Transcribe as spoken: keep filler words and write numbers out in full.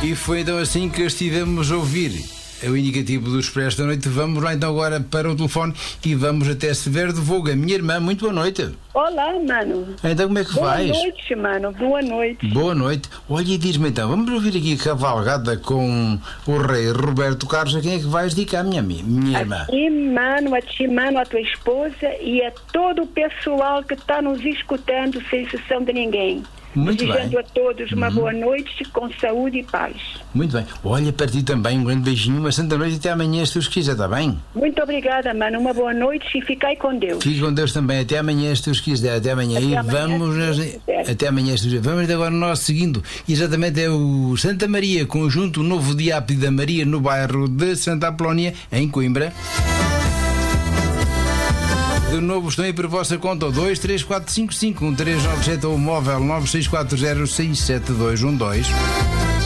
E foi então assim que estivemos a ouvir o indicativo do Expresso da Noite. Vamos lá então agora para o telefone e vamos até Severo de Voga. Minha irmã, muito boa noite. Olá, mano. Então como é que Boa vais? Boa noite, mano. Boa noite. Boa noite. Olha, e diz-me então, vamos ouvir aqui a cavalgada com o rei Roberto Carlos. A quem é que vais dedicar, minha, minha irmã? A ti, mano, a ti, mano, a tua esposa e a todo o pessoal que está nos escutando sem exceção de ninguém. Muito Desejando bem. a todos uma Uhum. boa noite com saúde e paz. Muito bem. Olha, para ti também um grande beijinho, uma santa noite e até amanhã, se Deus quiser, está bem? Muito obrigada, mano. Uma boa noite e ficai com Deus. Fique com Deus também. Até amanhã, se Deus quiser. Até amanhã. Até e amanhã, vamos. se Deus quiser. Até amanhã, se Deus quiser. Vamos agora nós seguindo. Exatamente é o Santa Maria, conjunto Novo Diápio da Maria, no bairro de Santa Apolónia, em Coimbra. De novo, estão aí por vossa conta: dois três quatro cinco cinco um três nove sete ou o móvel nove seis quatro zero seis sete dois um dois.